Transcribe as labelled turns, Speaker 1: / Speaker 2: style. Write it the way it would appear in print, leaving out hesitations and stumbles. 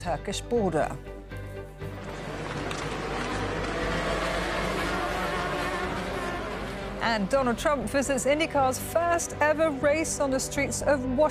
Speaker 1: Turkish border. And Donald Trump visits IndyCar's first ever race on the streets of Washington.